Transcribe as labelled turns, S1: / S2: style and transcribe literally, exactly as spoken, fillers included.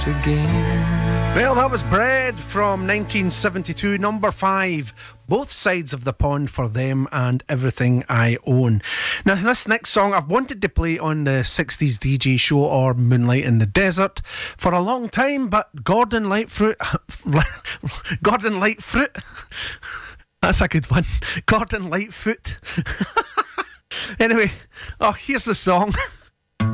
S1: Again.
S2: Well, that was Bread from nineteen seventy-two, number five. Both Sides of the Pond for them and Everything I Own. Now, this next song I've wanted to play on the sixties D J show or Moonlight in the Desert for a long time, but Gordon Lightfoot, Gordon Lightfoot, that's a good one. Gordon Lightfoot. Anyway, oh, here's the song.